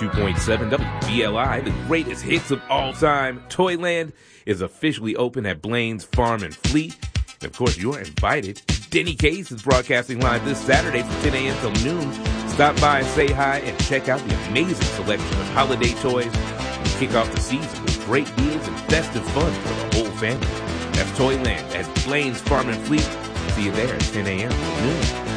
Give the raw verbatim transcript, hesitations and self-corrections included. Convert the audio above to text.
two point seven W B L I, the greatest hits of all time. Toyland is officially open at Blaine's Farm and Fleet. And of course, you're invited. Denny Case is broadcasting live this Saturday from ten a.m. till noon. Stop by, say hi, and check out the amazing selection of holiday toys and kick off the season with great deals and festive fun for the whole family. That's Toyland at Blaine's Farm and Fleet. See you there at ten a.m. till noon.